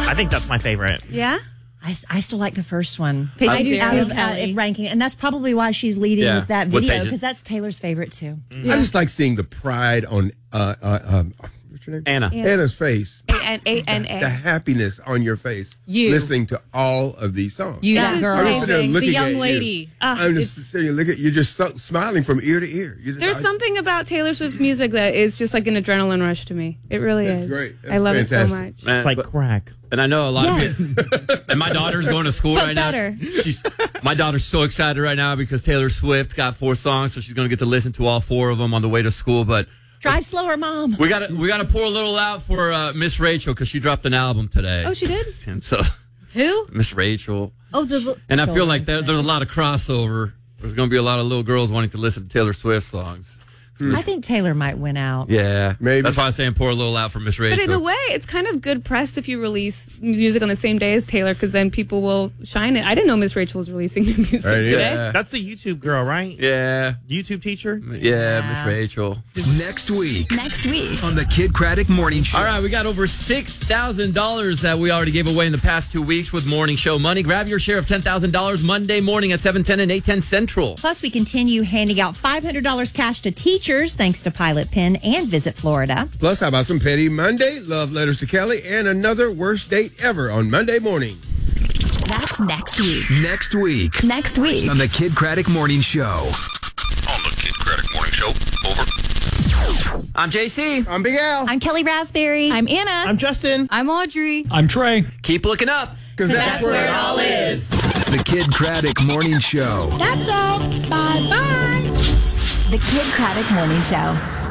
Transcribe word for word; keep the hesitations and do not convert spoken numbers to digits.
I think that's my favorite. Yeah? I, I still like the first one. I do out too, of, uh, Kelly. ranking, and that's probably why she's leading Yeah, with that with video, Patience. because that's Taylor's favorite too. I just like seeing the pride on uh, uh, um, what's your name? Anna. Anna's face. A N A N The A. happiness on your face You. listening to all of these songs. You, Yeah. that girl. I'm just sitting there Amazing. looking The young at lady. you. Uh, I'm just it's- sitting there looking at you, just so, smiling from ear to ear. You just, There's I- something about Taylor Swift's music that is just like an adrenaline rush to me. It really That's is. great. That's I love it so fantastic. much. Man, It's like but- crack. and I know a lot Yes. of people. And my daughter's going to school But right better. now. She's my daughter's so excited right now because Taylor Swift got four songs, so she's going to get to listen to all four of them on the way to school. But Drive slower, Mom. we got to we got to pour a little out for uh, Miss Rachel because she dropped an album today. Oh, she did? And so Who? Miss Rachel. Oh, the. And I feel like there, there's a lot of crossover. There's going to be a lot of little girls wanting to listen to Taylor Swift songs. I think Taylor might win out. Yeah, Maybe. That's why I'm saying pour a little out for Miss Rachel. But in a way, it's kind of good press if you release music on the same day as Taylor, because then people will shine it. I didn't know Miss Rachel was releasing new music Right, yeah. today. That's the YouTube girl, right? Yeah, YouTube teacher? yeah, Miss Rachel. Next week Next week. on the Kid Craddock Morning Show. All right, we got over six thousand dollars that we already gave away in the past two weeks with Morning Show money. Grab your share of ten thousand dollars Monday morning at seven ten and eight ten Central. Plus, we continue handing out five hundred dollars cash to teachers thanks to Pilot Pen and Visit Florida. Plus, how about some Petty Monday, love letters to Kelly, and another worst date ever on Monday morning. That's next week. Next week Next week. on the Kid Craddock Morning Show. On the Kid Craddock Morning Show. Over. I'm J C. I'm Big Al. I'm Kelly Raspberry. I'm Anna. I'm Justin. I'm Audrey. I'm Trey. Keep looking up. Because that's, where it all is. The Kid Craddock Morning Show. That's all. Bye bye. The Kid Craddock Morning Show.